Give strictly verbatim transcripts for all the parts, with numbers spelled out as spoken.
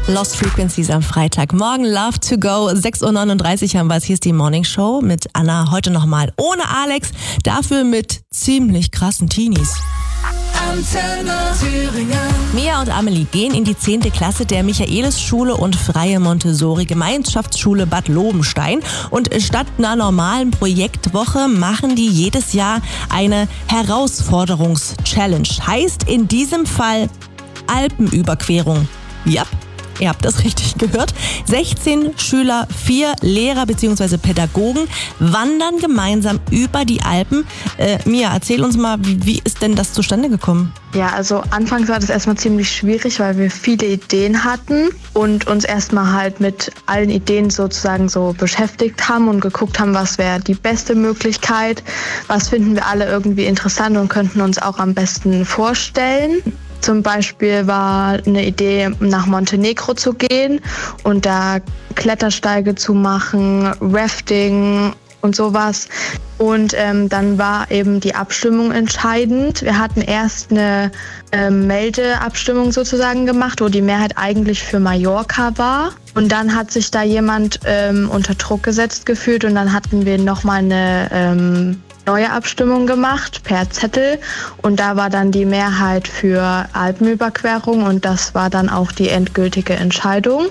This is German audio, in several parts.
Lost Frequencies am Freitagmorgen. Love to go. sechs Uhr neununddreißig haben wir es. Hier ist die Morning Show mit Anna. Heute nochmal ohne Alex. Dafür mit ziemlich krassen Teenies. Antenne Thüringen. Mia und Amelie gehen in die zehnte Klasse der Michaelis-Schule und Freie Montessori-Gemeinschaftsschule Bad Lobenstein. Und statt einer normalen Projektwoche machen die jedes Jahr eine Herausforderungs-Challenge. Heißt in diesem Fall Alpenüberquerung. Ja. Ihr habt das richtig gehört. sechzehn Schüler, vier Lehrer bzw. Pädagogen wandern gemeinsam über die Alpen. Äh, Mia, erzähl uns mal, wie, wie ist denn das zustande gekommen? Ja, also anfangs war das erstmal ziemlich schwierig, weil wir viele Ideen hatten und uns erstmal halt mit allen Ideen sozusagen so beschäftigt haben und geguckt haben, was wäre die beste Möglichkeit, was finden wir alle irgendwie interessant und könnten uns auch am besten vorstellen. Zum Beispiel war eine Idee, nach Montenegro zu gehen und da Klettersteige zu machen, Rafting und sowas. Und ähm, dann war eben die Abstimmung entscheidend. Wir hatten erst eine ähm, Meldeabstimmung sozusagen gemacht, wo die Mehrheit eigentlich für Mallorca war. Und dann hat sich da jemand ähm, unter Druck gesetzt gefühlt und dann hatten wir nochmal eine ähm, neue Abstimmung gemacht per Zettel und da war dann die Mehrheit für Alpenüberquerung und das war dann auch die endgültige Entscheidung.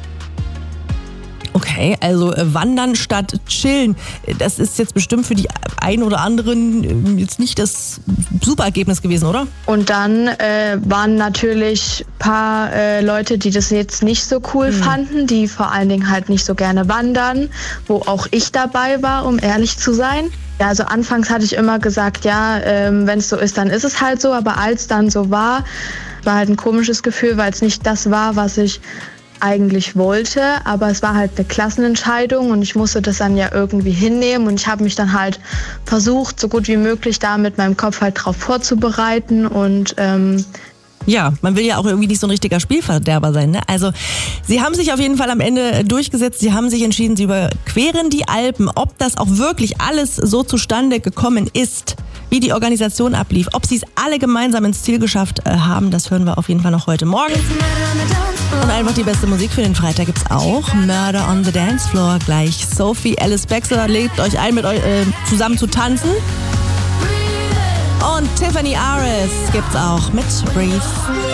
Okay, also äh, wandern statt chillen, das ist jetzt bestimmt für die einen oder anderen äh, jetzt nicht das super Ergebnis gewesen, oder? Und dann äh, waren natürlich ein paar äh, Leute, die das jetzt nicht so cool mhm. fanden, die vor allen Dingen halt nicht so gerne wandern, wo auch ich dabei war, um ehrlich zu sein. Ja, also anfangs hatte ich immer gesagt, ja, ähm, wenn es so ist, dann ist es halt so, aber als dann so war, war halt ein komisches Gefühl, weil es nicht das war, was ich eigentlich wollte, aber es war halt eine Klassenentscheidung und ich musste das dann ja irgendwie hinnehmen und ich habe mich dann halt versucht, so gut wie möglich da mit meinem Kopf halt drauf vorzubereiten und ähm, ja, man will ja auch irgendwie nicht so ein richtiger Spielverderber sein, ne? Also, sie haben sich auf jeden Fall am Ende durchgesetzt, sie haben sich entschieden, sie überqueren die Alpen. Ob das auch wirklich alles so zustande gekommen ist, wie die Organisation ablief, ob sie es alle gemeinsam ins Ziel geschafft äh, haben, das hören wir auf jeden Fall noch heute Morgen. Und einfach die beste Musik für den Freitag gibt's auch. Murder on the Dance Floor. Gleich Sophie Ellis Bextor legt euch ein, mit euch äh, zusammen zu tanzen. Und Tiffany Aris gibt's auch mit Breathe.